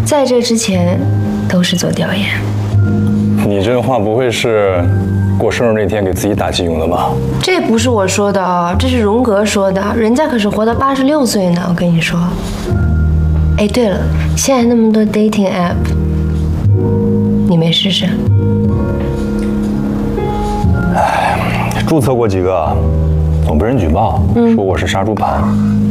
在这之前都是做调研。 你这话不会是过生日那天给自己打击用的吧？ 这不是我说的啊，这是荣格说的，人家可是活到86岁呢。我跟你说。哎，对了，现在那么多 dating app， 你没试试？ 哎，注册过几个，总被人举报，说我是杀猪盘。